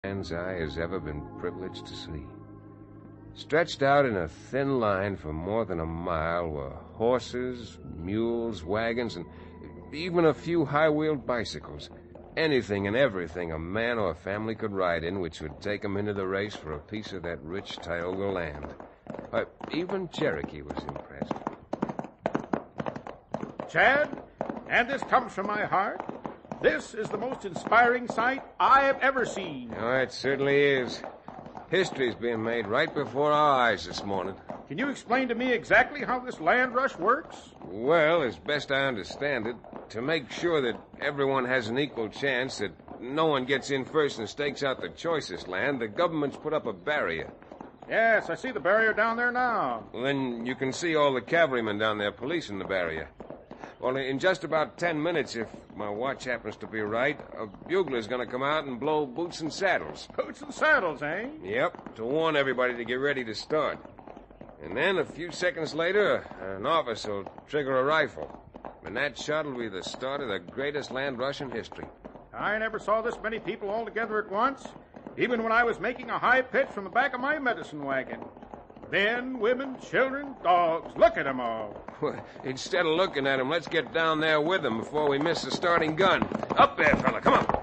man's eye has ever been privileged to see. Stretched out in a thin line for more than a mile were horses, mules, wagons, and even a few high-wheeled bicycles. Anything and everything a man or a family could ride in which would take them into the race for a piece of that rich Tioga land. Even Cherokee was impressed. Chad, and this comes from my heart, this is the most inspiring sight I have ever seen. Oh, it certainly is. History's being made right before our eyes this morning. Can you explain to me exactly how this land rush works? Well, as best I understand it, to make sure that everyone has an equal chance, that no one gets in first and stakes out the choicest land, the government's put up a barrier. Yes, I see the barrier down there now. Well, then you can see all the cavalrymen down there policing the barrier. Well, in just about 10 minutes, if my watch happens to be right, a bugler's going to come out and blow boots and saddles. Boots and saddles, eh? Yep, to warn everybody to get ready to start. And then a few seconds later, an officer will trigger a rifle. And that shot will be the start of the greatest land rush in history. I never saw this many people all together at once, even when I was making a high pitch from the back of my medicine wagon. Men, women, children, dogs. Look at them all. Instead of looking at them, let's get down there with them before we miss the starting gun. Up there, fella. Come on.